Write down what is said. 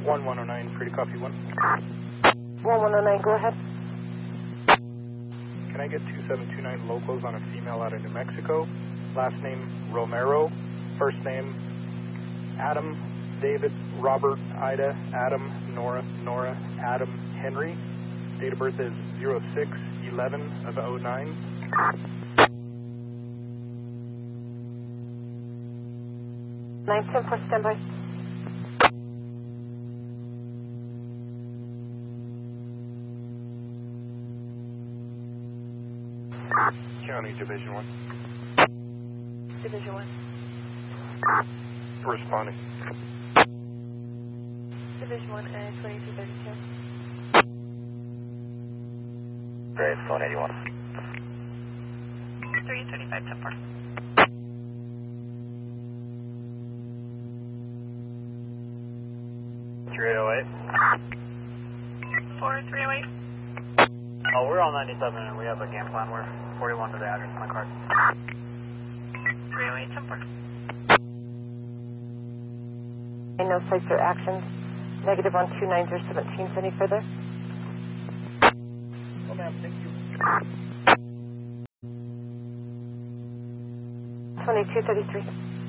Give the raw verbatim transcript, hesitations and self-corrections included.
one one oh nine, free to copy one. one one oh nine, go ahead. Can I get two seven two nine locals on a female out of New Mexico? Last name Romero, first name Adam, David, Robert, Ida, Adam, Nora, Nora, Adam, Henry. Date of birth is zero six eleven of oh nine. nine ten for standby. County Division one. Division one. Responding. Division one and twenty-two thirty-two. Great, phone eighty-one. three thirty-five ten four. three oh eight. four three oh eight. Oh, we're on ninety-seven and we have a game plan. We're forty-one to the address on the card. three oh eight ten four. No sites or actions. Negative on two nine zero seventeen. Any further? Oh, ma'am, thank you. twenty-two thirty-three.